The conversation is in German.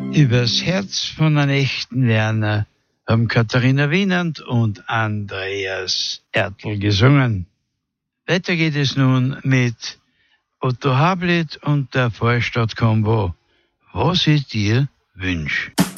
Übers Herz von einem echten Werner haben Katharina Wienand und Andreas Ertl gesungen. Weiter geht es nun mit Otto Hablit und der Vorstadt-Combo. Was ich dir wünsch.